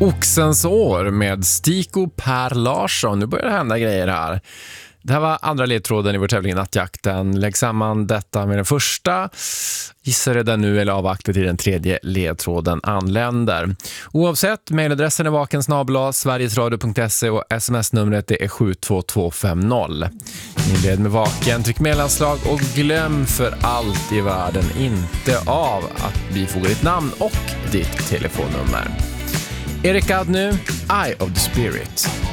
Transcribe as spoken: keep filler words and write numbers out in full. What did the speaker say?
Oxens år med Stiko Per Larsson. Nu börjar det hända grejer här. Det här var andra ledtråden i vår tävling Nattjakten. Lägg samman detta med den första. Gissa redan nu eller avvakta till den tredje ledtråden anländer. Oavsett, mejladressen är vaken snabel-a sverigesradio punkt se och sms-numret är sju två två fem noll. Inled med vaken, tryck mellanslag och glöm för allt i världen inte av att bifoga ditt namn och ditt telefonnummer. Erik Adnu, Eye of the Spirit.